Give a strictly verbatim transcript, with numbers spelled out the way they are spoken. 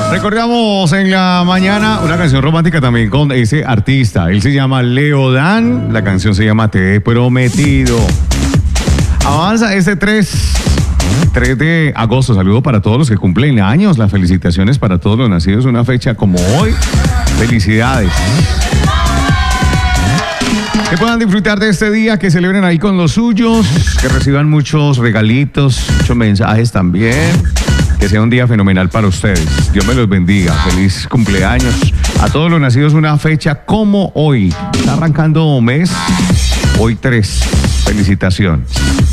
Recordamos en la mañana una canción romántica también con ese artista. Él se llama Leo Dan. La canción se llama Te he prometido. Avanza este tres de agosto. Saludo para todos los que cumplen años. Las felicitaciones para todos los nacidos. Una fecha como hoy. Felicidades. Que puedan disfrutar de este día, que celebren ahí con los suyos, que reciban muchos regalitos, muchos mensajes también. Que sea un día fenomenal para ustedes. Dios me los bendiga. Feliz cumpleaños. A todos los nacidos una fecha como hoy. Está arrancando mes. Hoy tres. Felicitaciones.